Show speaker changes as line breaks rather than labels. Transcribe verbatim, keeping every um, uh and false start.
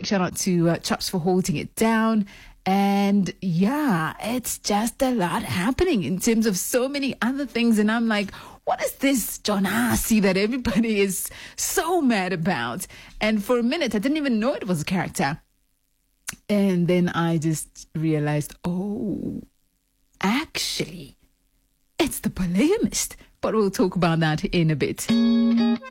big shout out to uh, Chops for holding it down. And yeah, it's just a lot happening in terms of so many other things. And I'm like, what is this John Arcee that everybody is so mad about? And for a minute, I didn't even know it was a character. And then I just realized, oh, actually, it's the polyamist. But we'll talk about that in a bit.